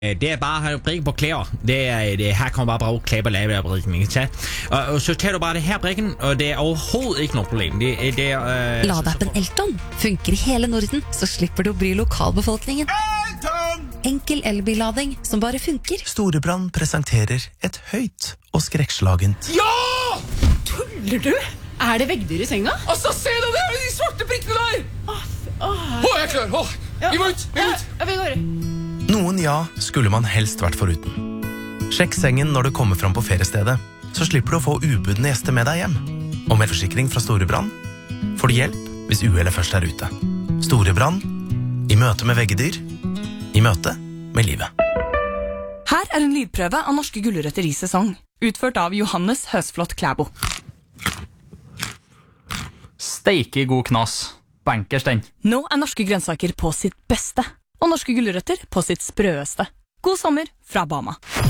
Det bare brikken på klæder. Det her kommer bare klæder og lave brikken, ikke sant? Og så tar du bare det her brikken, og det overhovedet ikke noe problem. Ladeappen Elton funker i hele Norden, så slipper du å bry lokalbefolkningen. Elton! Enkel elbillading som bare funker. Storebrand presenterer et høyt og skrekkslagent. Ja! Tuller du? Er det veggdyr i senga? Altså, se deg der, de svarte prikkene der! Jeg er klar, vi må ut, vi går. Noen skulle man helst vært foruten. Sjekk sengen når du kommer fram på feriestedet, så slipper du å få ubudne gjester med deg hjem. Og med forsikring fra Storebrand får du hjelp hvis uhellet først er ute. Storebrand, i møte med veggedyr, i møte med livet. Her er en lydprøve av norske gulrøtter i sesong, utført av Johannes Høsflot Klæbo. Steike god knas. Bankers den. Nå er norske grønnsaker på sitt beste, og norske gulrøtter på sitt sprøeste. God sommer fra Bama.